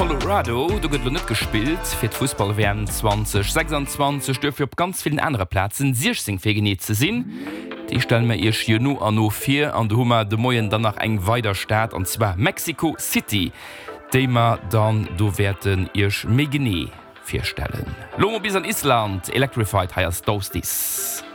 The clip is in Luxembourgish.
Colorado, du gëtt net gespielt, fir d Fußball wären 2026 dürfen op ganz vielen andere Plätzen 16 Fegene ze sinn. Die stellen mir ihr no an no 4 an de Hummer de Moien danach eng weiter Staat und zwar Mexico City. Thema dann du werden irsch Megene firstellen. Lomo bis an Island, Electrified Higher Stostis.